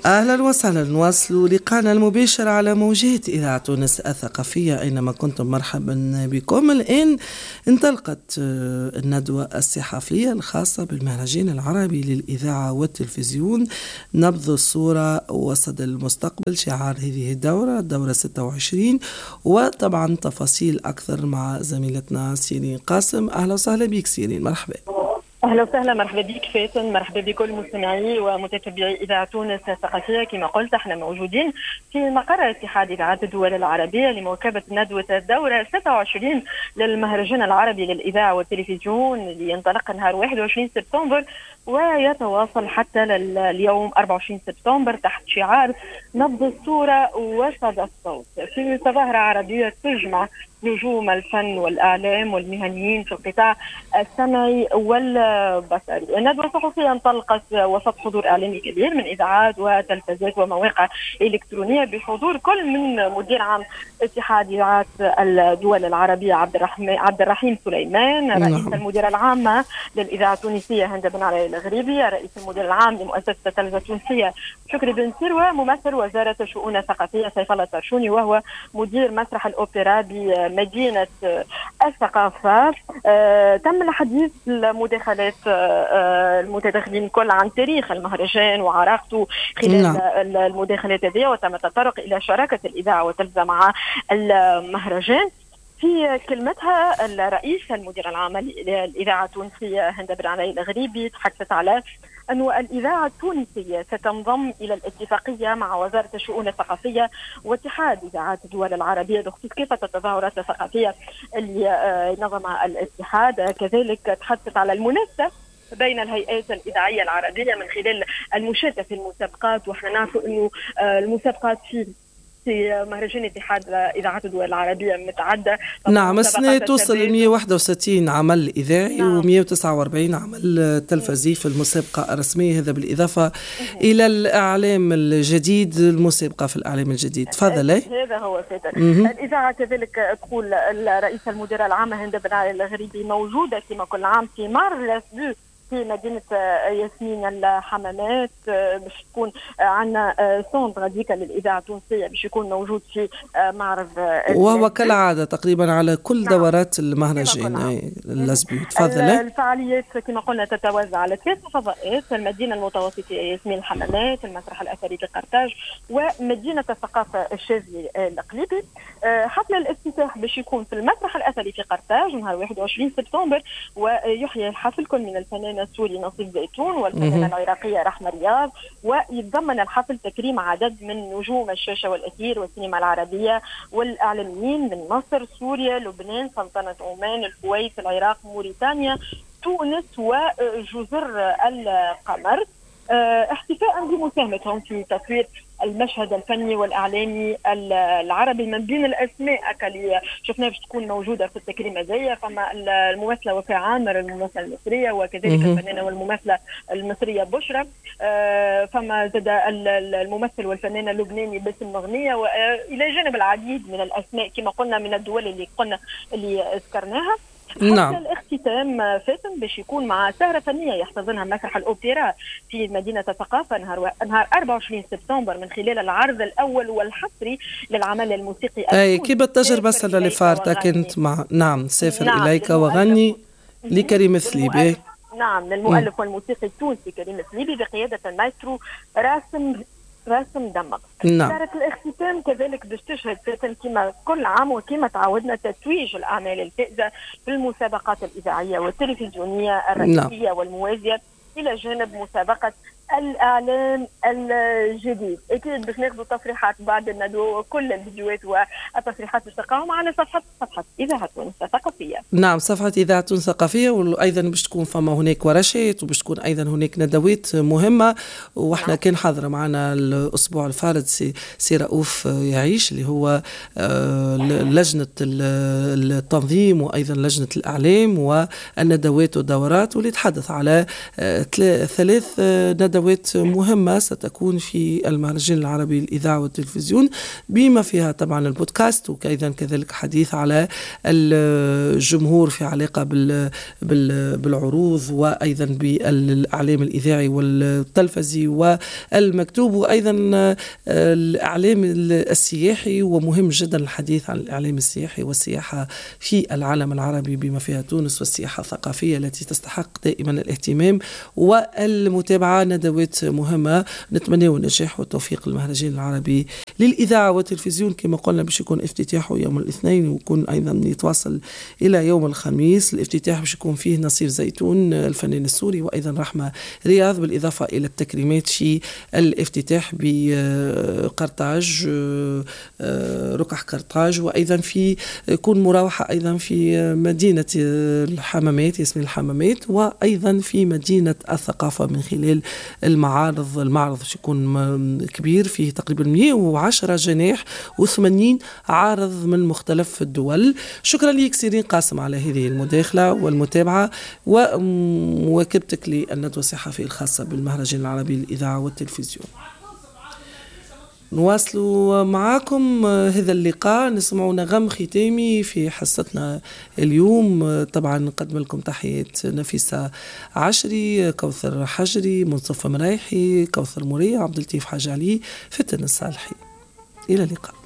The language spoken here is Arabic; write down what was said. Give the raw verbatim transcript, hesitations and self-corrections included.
أهلا وسهلا، نواصل لقاءنا المباشر على موجات إذاعة تونس الثقافية أينما كنتم. مرحبا بكم. الآن انطلقت الندوة الصحفية الخاصة بالمهرجان العربي للإذاعة والتلفزيون، نبض الصورة وصدى المستقبل، شعار هذه الدورة الدورة ستة وعشرين، وطبعا تفاصيل أكثر مع زميلتنا سيرين قاسم. أهلا وسهلا بك سيرين، مرحبا. اهلا وسهلا، مرحبا بك فاتن، مرحبا بكل مستمعي ومتتبعي اذاعه تونس الثقافيه. كما قلت احنا موجودين في مقر اتحاد اذاعات الدول العربيه لمواكبه ندوه الدوره ستة وعشرين للمهرجان العربي للاذاعه والتلفزيون اللي ينطلق نهار واحد وعشرين سبتمبر ويتواصل حتى اليوم أربعة وعشرين سبتمبر تحت شعار نبض الصوره وصدى الصوت، في تظاهره عربيه تجمع نجوم الفن والإعلام والمهنيين في القطاع السمعي والبصري. الندوة الصحفية انطلقت وسط حضور إعلامي كبير من إذاعات وتلفزيات ومواقع إلكترونية بحضور كل من مدير عام اتحاد إذاعات الدول العربية عبد الرحمن عبد الرحيم سليمان، رئيس المدير العام للإذاعة التونسية هند بن علي الغريبي، رئيس المدير العام لمؤسسة التلفزة التونسية شكري بن سير، وممثل وزارة الشؤون الثقافية سيف الله الطرشوني وهو مدير مسرح الأوبرا مدينة الثقافة. آه، تم الحديث المداخلات آه، المتداخلين كل عن تاريخ المهرجان وعراقته خلال نعم. المداخلات هذه، وتم التطرق إلى شراكة الإذاعة والتلفزة مع المهرجان. في كلمتها الرئيس المدير العام للإذاعة التونسية هند بن علي الغريبي تحدثت على أن الإذاعة التونسية ستنضم إلى الاتفاقية مع وزارة الشؤون الثقافية واتحاد إذاعات الدول العربية بخصوص كافة التظاهرات الثقافية اللي نظمها الاتحاد. كذلك تحدثت على المنافسة بين الهيئات الإذاعية العربية من خلال المشاركة في المسابقات، وإحنا نعرف أنه المسابقات في في مهرجان اتحاد إذاعات الدول العربية متعدة. نعم، السنة توصل ل مئة وواحد وستين عمل إذاعي نعم. و مئة وتسعة وأربعين عمل تلفزي في المسابقة الرسمية، هذا بالإضافة مم. إلى الإعلام الجديد، المسابقة في الإعلام الجديد. تفضل. هذا هو فاتن. الإذاعة كذلك تقول الرئيس المدير العام هند بن علي الغريبي موجودة كما كل عام في مارس في مدينة ياسمين الحمامات، باش تكون عندنا سونت راديكال للإذاعة التونسية باش يكون موجود في معرض، وهو كالعادة تقريبا على كل نعم. دورات المهرجان اللزبي. تفضل. الفعاليات كما قلنا تتوزع على ثلاث فضاءات: المدينة المتوسطة ياسمين الحمامات، المسرح الأثري في قرطاج، ومدينة الثقافة الشاذلي القليبي. حفل الافتتاح باش يكون في المسرح الأثري في قرطاج نهار واحد وعشرين سبتمبر، ويحيي الحفل كل من الفنان السوري نصيف زيتون والفنانة العراقية رحمة رياض، ويتضمن الحفل تكريم عدد من نجوم الشاشة والأثير والسينما العربية والإعلاميين من مصر، سوريا، لبنان، سلطنة عمان، الكويت، العراق، موريتانيا، تونس وجزر القمر، احتفاء بمساهمتهم في تطوير المشهد الفني والإعلامي العربي. من بين الأسماء اللي شفناها باش تكون موجودة في التكريم هذايا فما الممثلة وفاء عامر الممثلة المصرية، وكذلك الفنانة والممثلة المصرية بشرى، فما زاد الممثل والفنانة اللبناني باسم مغنية، وإلى جانب العديد من الأسماء كما قلنا من الدول اللي قلنا اللي ذكرناها. نعم. حتى الاختتام فاتن باش يكون مع سهرة فنية يحتضنها مسرح الأوبرا في مدينة الثقافة نهار و... نهار أربعة وعشرين سبتمبر من خلال العرض الأول والحصري للعمل الموسيقي. أي كيف التجربة السنة اللي فاتت كنت مع نعم سافر نعم. إليك وغني لكريم سليبي. نعم، للمؤلف والموسيقي التونسي كريم سليبي بقيادة المايسترو راسم راسم دمق. نعم. دارة الاختتام كذلك باش تشهد فاتن كما كل عام وكما تعودنا تتويج الأعمال الفائزة في المسابقات الإذاعية والتلفزيونية الرئيسية نعم. والموازية، إلى جانب مسابقة الإعلام الجديد. أكيد باش ناخذوا تصريحات بعد الندوة وكل الفيديوهات والتصريحات باش تلقاهم على صفحة صفحة إذاعة تونس الثقافية. نعم، صفحة إذاعة تونس الثقافية، وأيضا باش تكون فما هناك ورشات وباش تكون أيضا هناك ندوات مهمة. وإحنا نعم. كان حاضر معنا الأسبوع الفارط سي, سي رؤوف يعيش اللي هو لجنة التنظيم وأيضا لجنة الإعلام والندوات والدورات، واللي تحدث على ثلاث ندوات ندوات مهمة ستكون في المهرجان العربي للإذاعة والتلفزيون، بما فيها طبعا البودكاست، وأيضا كذلك حديث على الجمهور في علاقة بالعروض وأيضا بالإعلام الإذاعي والتلفزي والمكتوب، وأيضا الإعلام السياحي. ومهم جدا الحديث عن الإعلام السياحي والسياحة في العالم العربي بما فيها تونس، والسياحة الثقافية التي تستحق دائما الاهتمام والمتابعة. ندوات مهمة، نتمنى النجاح والتوفيق للمهرجان العربي للإذاعة والتلفزيون. كما قلنا باش يكون افتتاحه يوم الاثنين، ويكون أيضا يتواصل إلى يوم الخميس. الافتتاح باش يكون فيه نصير زيتون الفنان السوري، وأيضا رحمة رياض، بالإضافة إلى التكريمات في الافتتاح بقرطاج، ركح قرطاج، وأيضا في يكون مراوحة أيضا في مدينة الحمامات، ياسمين الحمامات، وأيضا في مدينة الثقافة من خلال المعارض. المعرض باش يكون كبير، فيه تقريبا مئة وعشرة جناح وثمانين عارض من مختلف الدول. شكرا لك سيرين قاسم على هذه المداخلة والمتابعة ومواكبتك للندوة الصحفية الخاصة بالمهرجان العربي للإذاعة والتلفزيون. نواصل معاكم هذا اللقاء، نسمعوا نغم ختامي في حصتنا اليوم. طبعا نقدم لكم تحيات نفيسة عشري، كوثر حجري، منصف مريحي، كوثر مريع، عبد اللطيف حاج علي، فتن الصالحي. إلى اللقاء.